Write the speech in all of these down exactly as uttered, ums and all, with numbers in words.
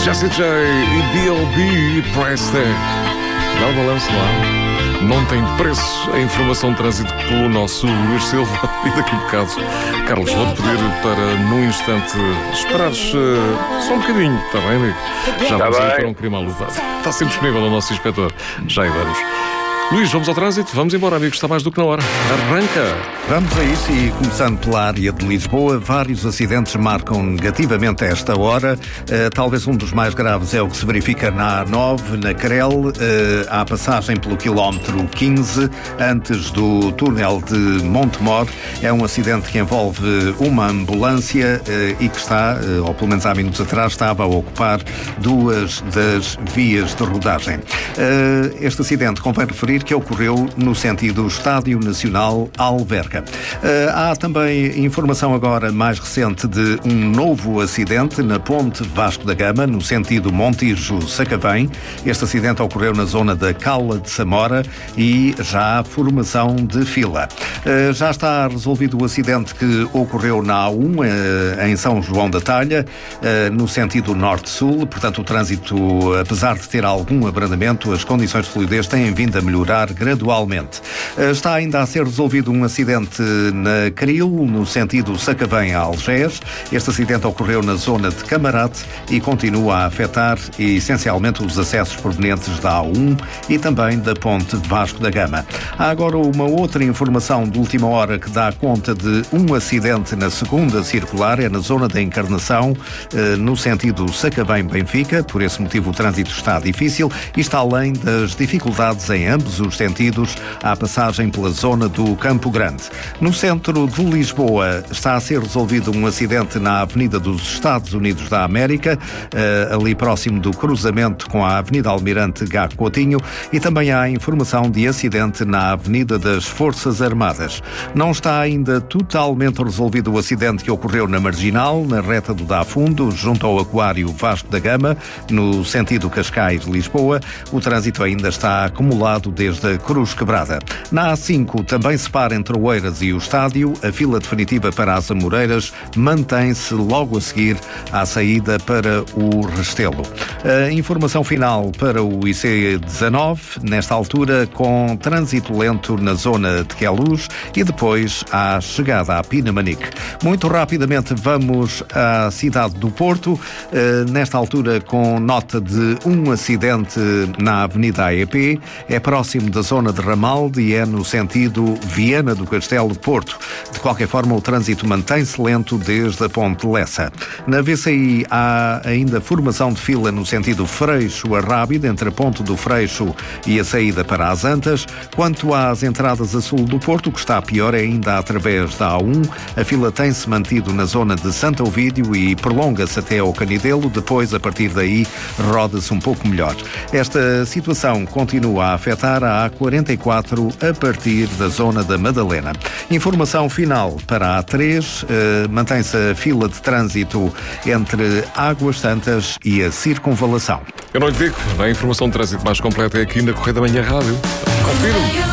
Jessie J e B L B Price Tag. Dá o balanço lá. Não tem preço a informação de trânsito pelo nosso Luís Silva. E daqui a bocado, Carlos, vou-te pedir para, num instante, esperares uh, só um bocadinho, está bem, amigo? Já vamos aí para um crime à luva. Está sempre disponível o nosso inspetor. Já aí vamos. Luís, vamos ao trânsito? Vamos embora, amigos, está mais do que na hora. Arranca! Vamos a isso e, começando pela área de Lisboa, vários acidentes marcam negativamente a esta hora. Uh, talvez um dos mais graves é o que se verifica na A nove, na Crel, uh, à passagem pelo quilómetro quinze, antes do túnel de Montemor. É um acidente que envolve uma ambulância uh, e que está, uh, ou pelo menos há minutos atrás, estava a ocupar duas das vias de rodagem. Uh, este acidente, convém referir, que ocorreu no sentido Estádio Nacional Alverca. Uh, há também informação agora mais recente de um novo acidente na Ponte Vasco da Gama, no sentido Montijo-Sacavém. Este acidente ocorreu na zona da Cala de Samora e já há formação de fila. Uh, já está resolvido o acidente que ocorreu na A um, uh, em São João da Talha, uh, no sentido Norte-Sul. Portanto, o trânsito, apesar de ter algum abrandamento, as condições de fluidez têm vindo a melhorar gradualmente. Está ainda a ser resolvido um acidente na Cril, no sentido Sacavém a Algés. Este acidente ocorreu na zona de Camarate e continua a afetar essencialmente os acessos provenientes da A um e também da Ponte Vasco da Gama. Há agora uma outra informação de última hora que dá conta de um acidente na segunda circular, é na zona da Encarnação, no sentido Sacavém-Benfica. Por esse motivo o trânsito está difícil e está além das dificuldades em ambos os sentidos à passagem pela zona do Campo Grande. No centro de Lisboa está a ser resolvido um acidente na Avenida dos Estados Unidos da América, ali próximo do cruzamento com a Avenida Almirante Gá Coutinho, e também há informação de acidente na Avenida das Forças Armadas. Não está ainda totalmente resolvido o acidente que ocorreu na Marginal, na reta do Dá Fundo, junto ao Aquário Vasco da Gama, no sentido Cascais-Lisboa. O trânsito ainda está acumulado desde a Cruz Quebrada. Na A cinco também se para entre Oeiras e o Estádio. A fila definitiva para as Amoreiras mantém-se logo a seguir à saída para o Restelo. A informação final para o I C dezanove, nesta altura com trânsito lento na zona de Queluz e depois à chegada à Pinamanique. Muito rapidamente vamos à cidade do Porto, nesta altura com nota de um acidente na Avenida A E P, é próximo da zona de Ramalde e é no sentido Viana do Castelo-Porto. De qualquer forma, o trânsito mantém-se lento desde a Ponte Lessa. Na V C I há ainda formação de fila no sentido Freixo-Arrábida, entre a Ponte do Freixo e a saída para as Antas. Quanto às entradas a sul do Porto, o que está pior é ainda através da A um. A fila tem-se mantido na zona de Santo Ovídio e prolonga-se até ao Canidelo. Depois, a partir daí, roda-se um pouco melhor. Esta situação continua a afetar a A quarenta e quatro a partir da zona da Madalena. Informação final para a A três. Uh, mantém-se a fila de trânsito entre Águas Santas e a Circunvalação. Eu não lhe digo, a informação de trânsito mais completa é aqui na Correio da Manhã Rádio. Confirmo.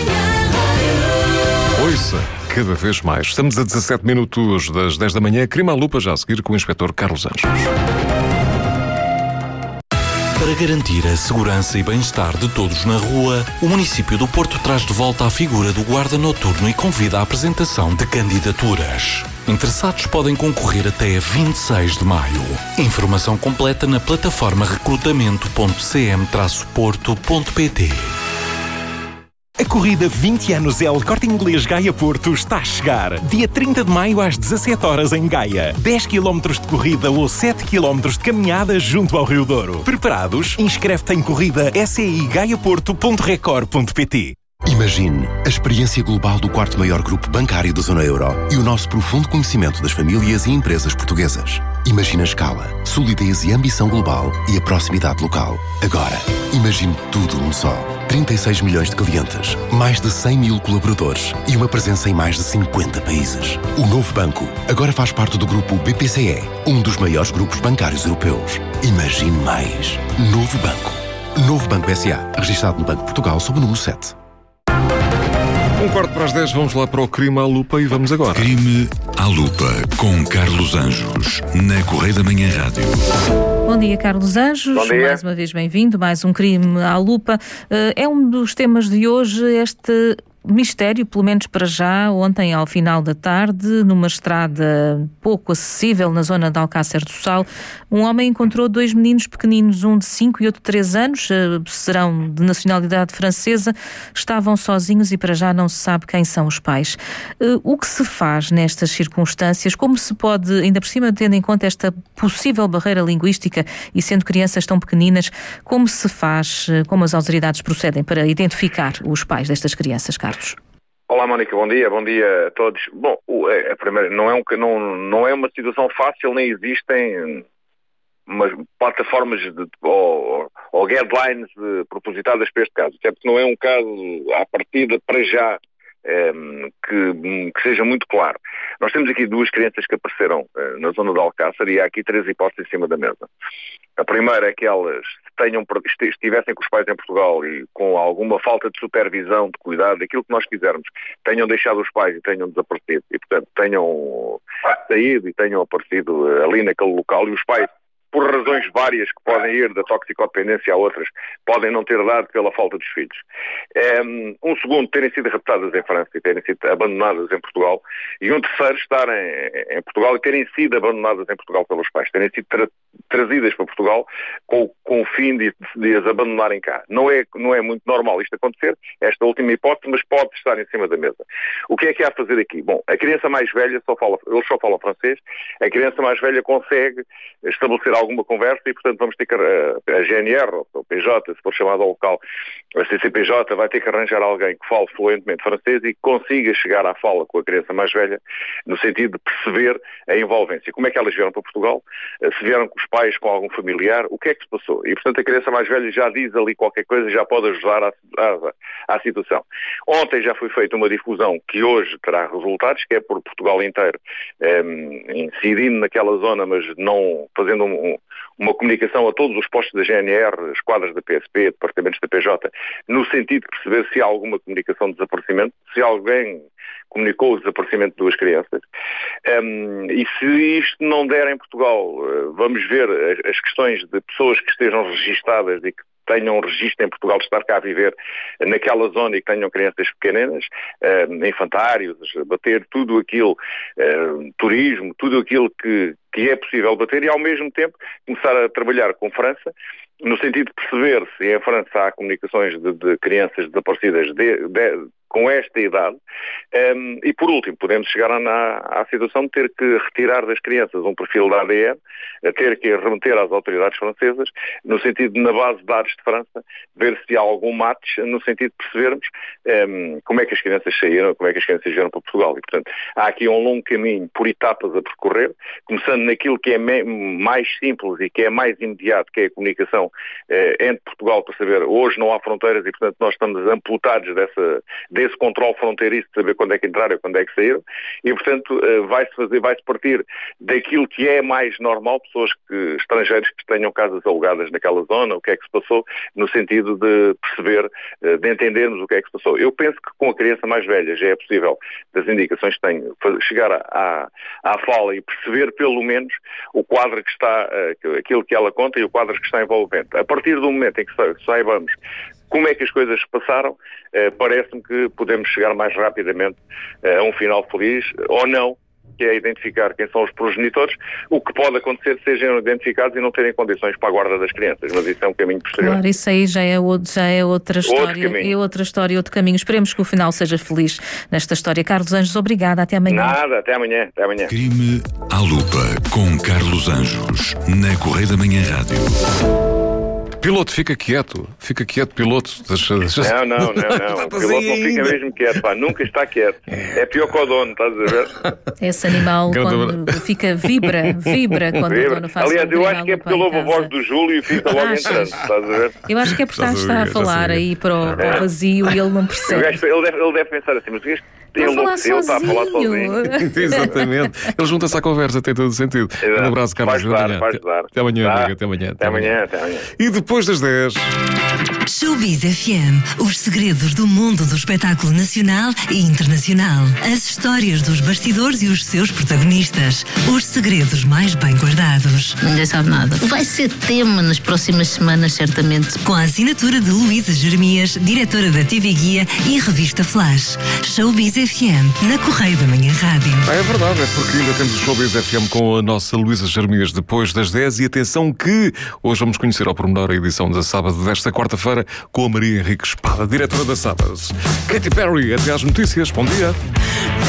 Ouça cada vez mais. Estamos a dezassete minutos das dez da manhã. Crime à lupa, já a seguir com o inspetor Carlos Anjos. Para garantir a segurança e bem-estar de todos na rua, o município do Porto traz de volta a figura do guarda noturno e convida à apresentação de candidaturas. Interessados podem concorrer até vinte e seis de maio. Informação completa na plataforma recrutamento ponto c m traço porto ponto p t. A corrida vinte anos L Corte Inglês Gaia Porto está a chegar. Dia trinta de maio às dezassete horas em Gaia. dez quilómetros de corrida ou sete quilómetros de caminhada junto ao Rio Douro. Preparados? Inscreve-te em corrida s e i gaia porto ponto record ponto p t. Imagine a experiência global do quarto maior grupo bancário da zona euro e o nosso profundo conhecimento das famílias e empresas portuguesas. Imagine a escala, solidez e ambição global e a proximidade local. Agora, imagine tudo num só. trinta e seis milhões de clientes, mais de cem mil colaboradores e uma presença em mais de cinquenta países. O novo banco agora faz parte do grupo B P C E, um dos maiores grupos bancários europeus. Imagine mais. Novo Banco. Novo Banco S A, registado no Banco de Portugal sob o número sete. Um quarto para as dez, vamos lá para o crime à lupa e vamos agora. Crime à Lupa com Carlos Anjos, na Correio da Manhã Rádio. Bom dia, Carlos Anjos. Bom dia. Mais uma vez bem-vindo. Mais um crime à lupa. É um dos temas de hoje, este mistério, pelo menos para já. Ontem, ao final da tarde, numa estrada pouco acessível na zona de Alcácer do Sal, um homem encontrou dois meninos pequeninos, um de cinco e outro de três anos, serão de nacionalidade francesa, estavam sozinhos e para já não se sabe quem são os pais. O que se faz nestas circunstâncias? Como se pode, ainda por cima, tendo em conta esta possível barreira linguística e sendo crianças tão pequeninas, como se faz, como as autoridades procedem para identificar os pais destas crianças, Carlos? Olá, Mónica, bom dia, bom dia a todos. Bom, a primeira, não, é um, não, não é uma situação fácil, nem existem umas plataformas de, ou, ou guidelines de, propositadas para este caso, até porque não é um caso à partida para já é, que, que seja muito claro. Nós temos aqui duas crianças que apareceram é, na zona de Alcácer e há aqui três hipóteses em cima da mesa. A primeira é que elas tenham, estivessem com os pais em Portugal e com alguma falta de supervisão, de cuidado, aquilo que nós quisermos, tenham deixado os pais e tenham desaparecido e, portanto, tenham saído e tenham aparecido ali naquele local e os pais, por razões várias que podem ir da toxicodependência a outras, podem não ter dado pela falta dos filhos. Um segundo, terem sido raptadas em França e terem sido abandonadas em Portugal. E um terceiro, estarem em Portugal e terem sido abandonadas em Portugal pelos pais. Terem sido tra trazidas para Portugal com, com o fim de, de as abandonarem cá. Não é, não é muito normal isto acontecer, esta última hipótese, mas pode estar em cima da mesa. O que é que há a fazer aqui? Bom, a criança mais velha, só fala, eles só falam francês, a criança mais velha consegue estabelecer alguma conversa e, portanto, vamos ter que, a, a G N R, ou o P J, se for chamado ao local, a C C P J, vai ter que arranjar alguém que fale fluentemente francês e que consiga chegar à fala com a criança mais velha, no sentido de perceber a envolvência. Como é que elas vieram para Portugal? Se vieram com os pais, com algum familiar, o que é que se passou? E, portanto, a criança mais velha já diz ali qualquer coisa, já pode ajudar à, à, à situação. Ontem já foi feita uma difusão que hoje terá resultados, que é por Portugal inteiro, um, incidindo naquela zona, mas não fazendo um, um uma comunicação a todos os postos da G N R, esquadras da P S P, departamentos da P J, no sentido de perceber se há alguma comunicação de desaparecimento, se alguém comunicou o desaparecimento de duas crianças. Um, e se isto não der em Portugal, vamos ver as, as questões de pessoas que estejam registadas e que tenham um registro em Portugal de estar cá a viver naquela zona e que tenham crianças pequenas, uh, infantários, bater tudo aquilo, uh, turismo, tudo aquilo que, que é possível bater e ao mesmo tempo começar a trabalhar com França, no sentido de perceber se em França há comunicações de, de crianças desaparecidas de, de, com esta idade. Um, e por último, podemos chegar à, à situação de ter que retirar das crianças um perfil de A D N, a ter que remeter às autoridades francesas, no sentido de, na base de dados de França, ver se há algum match, no sentido de percebermos um, como é que as crianças saíram, como é que as crianças vieram para Portugal. E, portanto, há aqui um longo caminho por etapas a percorrer, começando naquilo que é mais simples e que é mais imediato, que é a comunicação eh, entre Portugal, para saber, hoje não há fronteiras e, portanto, nós estamos amputados dessa, desse controle fronteiriço, de saber quando é que entraram e quando é que saíram, e, portanto, eh, vai-se fazer, vai-se partir daquilo que é mais normal, pessoas que, estrangeiros que tenham casas alugadas naquela zona, o que é que se passou, no sentido de perceber, eh, de entendermos o que é que se passou. Eu penso que com a criança mais velha já é possível, das indicações que tenho, chegar à, à fala e perceber, pelo menos, o quadro que está, uh, aquilo que ela conta e o quadro que está envolvente. A partir do momento em que saibamos como é que as coisas passaram, uh, parece-me que podemos chegar mais rapidamente uh, a um final feliz, ou não, que é identificar quem são os progenitores, o que pode acontecer sejam identificados e não terem condições para a guarda das crianças, mas isso é um caminho posterior. Claro, isso aí já é, outro, já é outra história, é outra história, outro caminho. Esperemos que o final seja feliz nesta história. Carlos Anjos, obrigada, até amanhã. Nada, até amanhã, até amanhã. Crime à Lupa, com Carlos Anjos, na Correio da Manhã Rádio. Piloto, fica quieto. Fica quieto, piloto. Deixa, deixa... Não, não, não, não. O piloto não fica mesmo quieto, pá. Nunca está quieto. É pior que o dono, estás a ver? Esse animal, quando fica, vibra, vibra quando vibra. O dono faz. Aliás, eu acho que é porque ele ouve a voz do Júlio e fica logo entrando, estás a ver? Eu acho que é porque está, está a falar aí para o, para o vazio e ele não percebe. Ele deve, ele deve pensar assim, mas este, enlouqueceu, está a falar sozinho. Exatamente. Ele junta-se à conversa, tem todo o sentido. Exato. Um abraço, Carlos. Vai ajudar, vai ajudar. Até amanhã, Tá. amiga. Até amanhã. Até amanhã, até amanhã. E depois das dez. Showbiz F M. Os segredos do mundo do espetáculo nacional e internacional. As histórias dos bastidores e os seus protagonistas. Os segredos mais bem guardados. Ninguém sabe nada. Vai ser tema nas próximas semanas, certamente. Com a assinatura de Luísa Jeremias, diretora da T V Guia e revista Flash. Showbiz F M, na Correio da Manhã Rádio. Ah, é verdade, é porque ainda temos o Showbiz F M com a nossa Luísa Jeremias depois das dez. E atenção que hoje vamos conhecer ao pormenor a edição da sábado desta quarta-feira com a Maria Henrique Espada, diretora da Sábado. Katy Perry, até às notícias. Bom dia.